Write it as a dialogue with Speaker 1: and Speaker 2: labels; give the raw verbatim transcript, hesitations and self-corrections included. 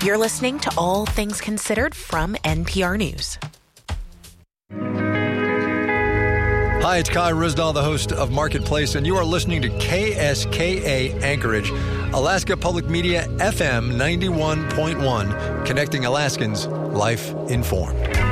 Speaker 1: You're listening to All Things Considered from N P R News.
Speaker 2: Hi, it's Kai Ryssdal, the host of Marketplace, and you are listening to K S K A Anchorage, Alaska Public Media F M ninety-one point one, connecting Alaskans, life informed.